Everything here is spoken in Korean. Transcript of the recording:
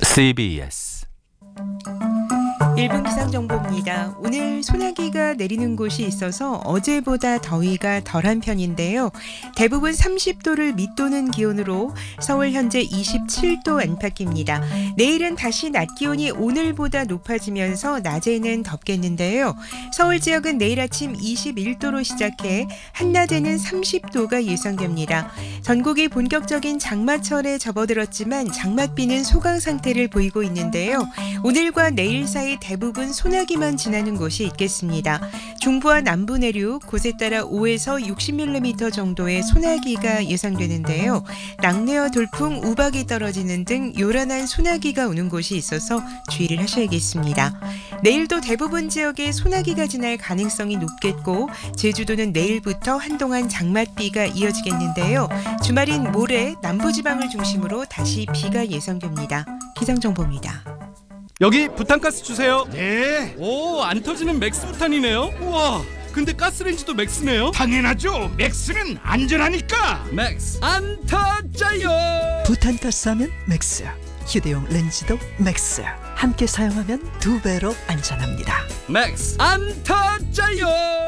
CBS 1분 기상정보입니다. 오늘 소나기가 내리는 곳이 있어서 어제보다 더위가 덜한 편인데요. 대부분 30도를 밑도는 기온으로 서울 현재 27도 안팎입니다. 내일은 다시 낮 기온이 오늘보다 높아지면서 낮에는 덥겠는데요. 서울 지역은 내일 아침 21도로 시작해 한낮에는 30도가 예상됩니다. 전국이 본격적인 장마철에 접어들었지만 장맛비는 소강 상태를 보이고 있는데요. 오늘과 내일 사이 대부분 소나기만 지나는 곳이 있겠습니다. 중부와 남부 내륙 곳에 따라 5에서 60mm 정도의 소나기가 예상되는데요. 낙뢰와 돌풍, 우박이 떨어지는 등 요란한 소나기가 오는 곳이 있어서 주의를 하셔야겠습니다. 내일도 대부분 지역에 소나기가 지날 가능성이 높겠고 제주도는 내일부터 한동안 장맛비가 이어지겠는데요. 주말인 모레 남부지방을 중심으로 다시 비가 예상됩니다. 기상정보입니다. 여기 부탄가스 주세요. 네, 오, 안 터지는 맥스 부탄이네요. 우와, 근데 가스레인지도 맥스네요. 당연하죠. 맥스는 안전하니까. 맥스 안 터져요. 부탄가스 하면 맥스, 휴대용 렌즈도 맥스. 함께 사용하면 2배로 안전합니다. 맥스 안 터져요.